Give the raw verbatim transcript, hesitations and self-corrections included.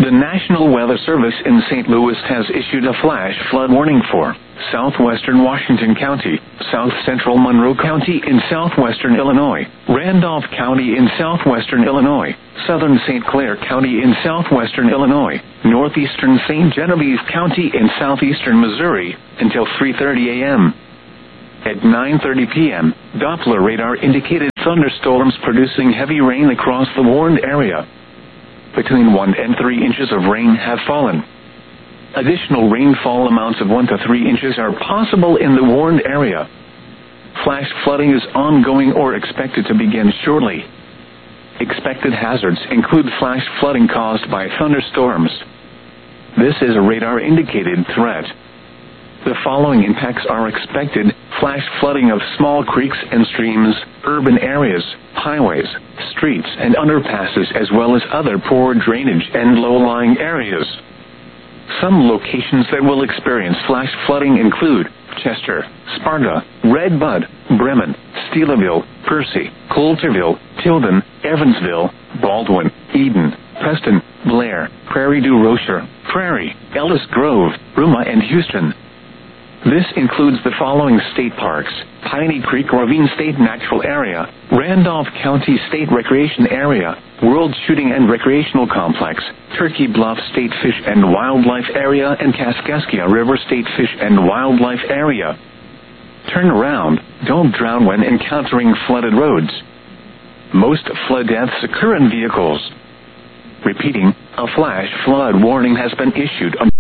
The National Weather Service in Saint Louis has issued a flash flood warning for southwestern Washington County, south central Monroe County in southwestern Illinois, Randolph County in southwestern Illinois, southern Saint Clair County in southwestern Illinois, northeastern Saint Genevieve County in southeastern Missouri, until three thirty a m At nine thirty p m, Doppler radar indicated thunderstorms producing heavy rain across the warned area. Between one and three inches of rain have fallen. Additional rainfall amounts of one to three inches are possible in the warned area. Flash flooding is ongoing or expected to begin shortly. Expected hazards include flash flooding caused by thunderstorms. This is a radar-indicated threat. The following impacts are expected: flash flooding of small creeks and streams, urban areas, highways, streets and underpasses, as well as other poor drainage and low-lying areas. Some locations that will experience flash flooding include Chester, Sparta, Red Bud, Bremen, Steelerville, Percy, Coulterville, Tilden, Evansville, Baldwin, Eden, Preston, Blair, Prairie du Rocher, Prairie, Ellis Grove, Ruma and Houston. This includes the following state parks: Piney Creek Ravine State Natural Area, Randolph County State Recreation Area, World Shooting and Recreational Complex, Turkey Bluff State Fish and Wildlife Area, and Kaskaskia River State Fish and Wildlife Area. Turn around. Don't drown when encountering flooded roads. Most flood deaths occur in vehicles. Repeating, a flash flood warning has been issued on